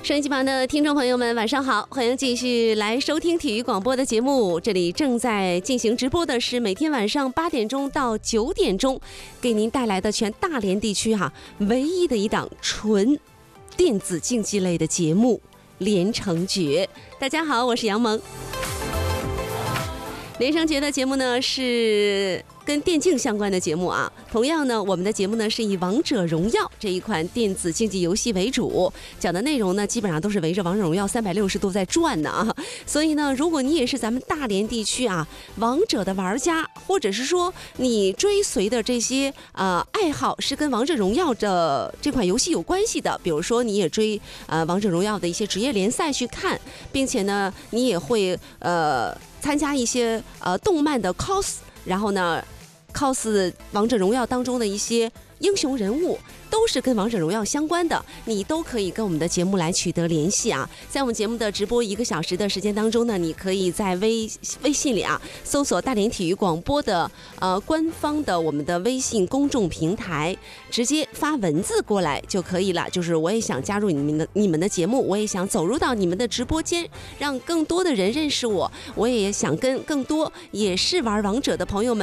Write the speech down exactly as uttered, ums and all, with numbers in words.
收音机旁的听众朋友们，晚上好，欢迎继续来收听体育广播的节目。这里正在进行直播的是每天晚上八点钟到九点钟，给您带来的全大连地区哈唯一的一档纯电子竞技类的节目《连城诀》。大家好，我是杨萌。连城诀的节目呢是跟电竞相关的节目啊，同样呢，我们的节目呢是以王者荣耀这一款电子竞技游戏为主，讲的内容呢基本上都是围着王者荣耀三百六十度在转呢啊。所以呢，如果你也是咱们大连地区啊王者的玩家，或者是说你追随的这些呃爱好是跟王者荣耀的这款游戏有关系的，比如说你也追呃王者荣耀的一些职业联赛去看，并且呢你也会呃参加一些呃动漫的 cos， 然后呢 cos 王者荣耀当中的一些英雄人物，都是跟王者荣耀相关的，你都可以跟我们的节目来取得联系啊。在我们节目的直播一个小时的时间当中呢，你可以在微微信里啊搜索大连体育广播的呃官方的我们的微信公众平台，直接发文字过来就可以了。就是我也想加入你们的你们的节目，我也想走入到你们的直播间，让更多的人认识我，我也想跟更多也是玩王者的朋友们